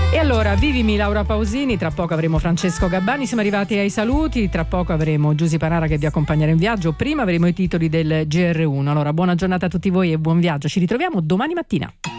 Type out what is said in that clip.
E allora, vivimi Laura Pausini, tra poco avremo Francesco Gabbani, siamo arrivati ai saluti, tra poco avremo Giusy Panara che vi accompagnerà in viaggio, prima avremo i titoli del GR1. Allora, buona giornata a tutti voi e buon viaggio, ci ritroviamo domani mattina.